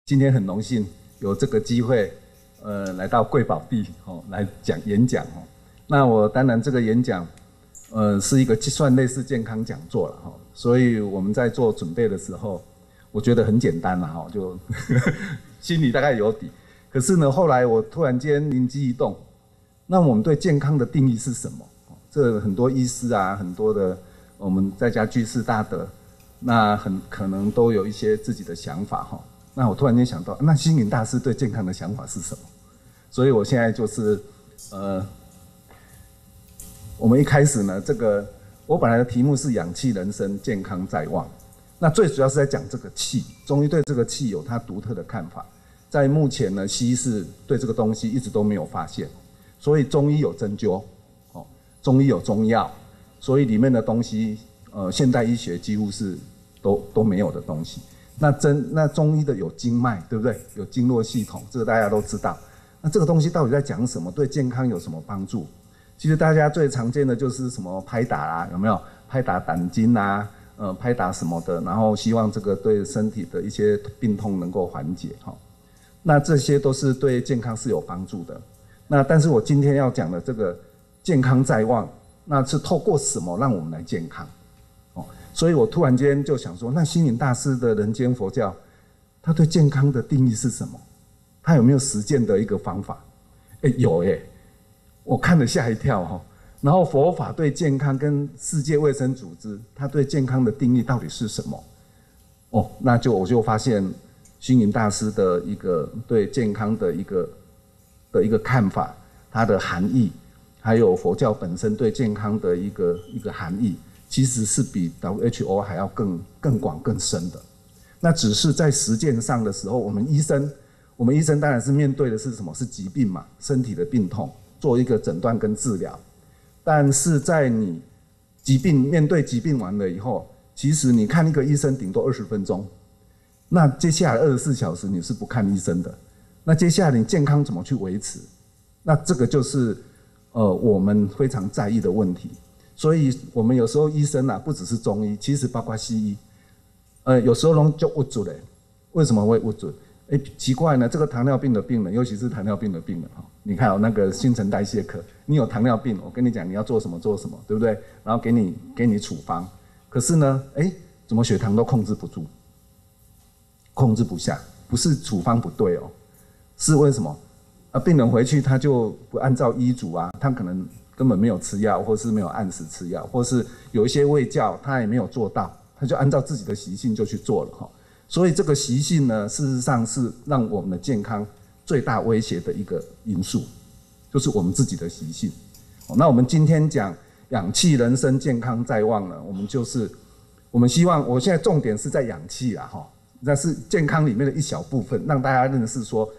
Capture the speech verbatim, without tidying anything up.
今天很荣幸有这个机会，呃，来到贵宝地哦，来讲演讲哦。那我当然这个演讲，呃，是一个算类似健康讲座了哈。所以我们在做准备的时候，我觉得很简单啦哈，就心里大概有底。可是呢，后来我突然间灵机一动，那我们对健康的定义是什么？这很多医师啊，很多的我们在家居士大德，那很可能都有一些自己的想法哈。那我突然间想到，那星云大师对健康的想法是什么？所以我现在就是呃，我们一开始呢，这个我本来的题目是氧气人生，健康在望。那最主要是在讲这个气，中医对这个气有它独特的看法。在目前呢，西医是对这个东西一直都没有发现，所以中医有针灸，哦，中医有中药，所以里面的东西，呃，现代医学几乎是都都没有的东西。那针那中医的有经脉，对不对？有经络系统，这个大家都知道。那这个东西到底在讲什么？对健康有什么帮助？其实大家最常见的就是什么拍打啊，有没有？拍打胆经啊，呃，拍打什么的，然后希望这个对身体的一些病痛能够缓解哈。那这些都是对健康是有帮助的。那但是我今天要讲的这个健康在望，那是透过什么让我们来健康？哦，所以我突然间就想说，那星云大师的人间佛教，他对健康的定义是什么？他有没有实践的一个方法？哎，有哎，我看了吓一跳哈。然后佛法对健康跟世界卫生组织，它对健康的定义到底是什么？哦，那就我就发现。星云大师的一个对健康的一个的一个看法，它的含义，还有佛教本身对健康的一个一个含义，其实是比 W H O 还要更更广更深的。那只是在实践上的时候，我们医生，我们医生当然是面对的是什么？是疾病嘛，身体的病痛，做一个诊断跟治疗。但是在你疾病面对疾病完了以后，其实你看一个医生顶多二十分钟。那接下来二十四小时你是不看医生的，那接下来你健康怎么去维持？那这个就是呃我们非常在意的问题。所以我们有时候医生啊，不只是中医，其实包括西医，呃有时候拢就误准嘞。为什么会误准？哎，奇怪呢，这个糖尿病的病人，尤其是糖尿病的病人哈，你看有那个新陈代谢科，你有糖尿病，我跟你讲你要做什么做什么，对不对？然后给你给你处方，可是呢，哎，怎么血糖都控制不住？控制不下，不是处方不对哦，是为什么？啊，病人回去他就不按照医嘱啊，他可能根本没有吃药，或是没有按时吃药，或是有一些卫教他也没有做到，他就按照自己的习性就去做了哈。所以这个习性呢，事实上是让我们的健康最大威胁的一个因素，就是我们自己的习性。那我们今天讲氧气人生，健康在望呢，我们就是我们希望，我现在重点是在氧气啦哈。那是健康里面的一小部分，让大家认识说